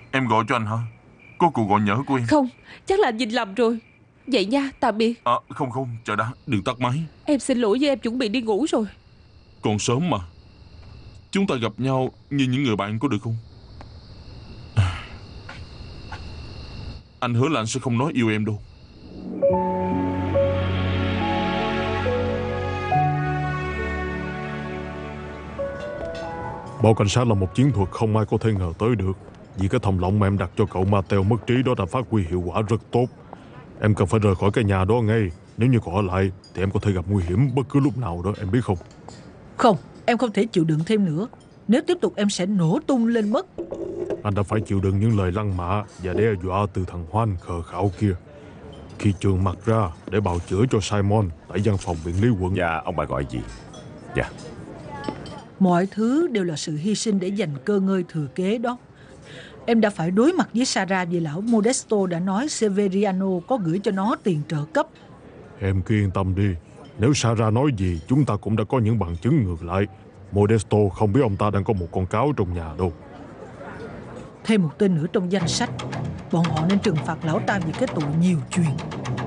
Em gọi cho anh hả? Có cuộc gọi nhỡ của em. Không, chắc là anh nhìn lầm rồi. Vậy nha, tạm biệt. Không không, chờ đã, đừng tắt máy. Em xin lỗi vì em chuẩn bị đi ngủ rồi. Còn sớm mà. Chúng ta gặp nhau như những người bạn có được không? Anh hứa là anh sẽ không nói yêu em đâu. Báo cảnh sát là một chiến thuật không ai có thể ngờ tới được. Vì cái thòng lọng mà em đặt cho cậu Mateo mất trí đó đã phát huy hiệu quả rất tốt. Em cần phải rời khỏi cái nhà đó ngay. Nếu như còn ở lại thì em có thể gặp nguy hiểm bất cứ lúc nào đó, em biết không? Không, em không thể chịu đựng thêm nữa. Nếu tiếp tục em sẽ nổ tung lên mất. Anh đã phải chịu đựng những lời lăng mạ và đe dọa từ thằng Juan khờ khạo kia. Khi trường mặt ra để bào chữa cho Simon tại văn phòng viện lý quận. Dạ, ông bà gọi gì? Dạ. Mọi thứ đều là sự hy sinh để giành cơ ngơi thừa kế đó. Em đã phải đối mặt với Sarah vì lão Modesto đã nói Severiano có gửi cho nó tiền trợ cấp. Em cứ yên tâm đi. Nếu Sarah nói gì chúng ta cũng đã có những bằng chứng ngược lại. Modesto không biết ông ta đang có một con cáo trong nhà đâu. Thêm một tên nữa trong danh sách. Bọn họ nên trừng phạt lão ta vì cái tội nhiều chuyện.